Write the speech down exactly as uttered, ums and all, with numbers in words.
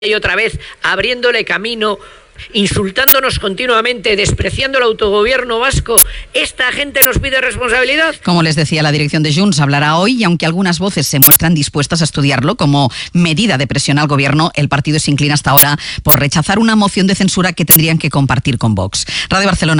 y otra vez abriéndole camino, insultándonos continuamente, despreciando el autogobierno vasco. ¿Esta gente nos pide responsabilidad? Como les decía, la dirección de Junts hablará hoy y aunque algunas voces se muestran dispuestas a estudiarlo como medida de presión al gobierno, el partido se inclina hasta ahora por rechazar una moción de censura que tendrían que compartir con Vox. Radio Barcelona.